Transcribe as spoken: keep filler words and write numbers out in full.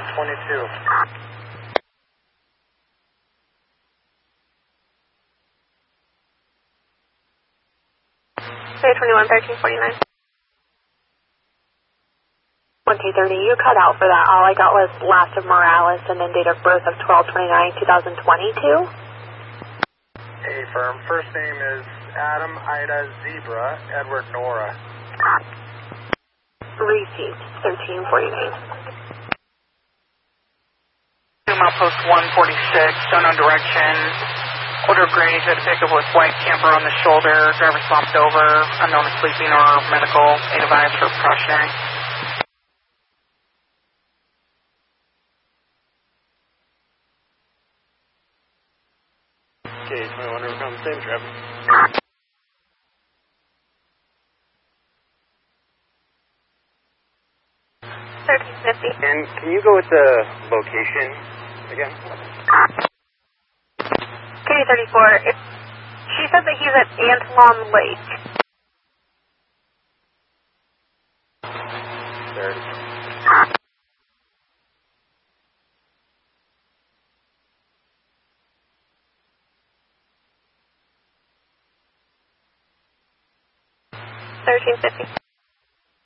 twenty-two. Say twenty-one, thirteen, forty-nine. one K thirty, you cut out for that. All I got was last of Morales and then date of birth of twelve twenty-nine, twenty twenty-two. Hey, firm. First name is Adam Ida Zebra, Edward Nora. Received, thirteen forty-nine. Zoom out post one forty-six, unknown direction. Order of grading to the pickup with white camper on the shoulder. Driver slumped over. Unknown is sleeping or medical. Eight advised for precautionary. Okay, twenty-one, overcome the same traffic. thirteen fifty. And can you go with the location again? K thirty-four, it, she said that he's at Antelope Lake. thirty. thirteen fifty.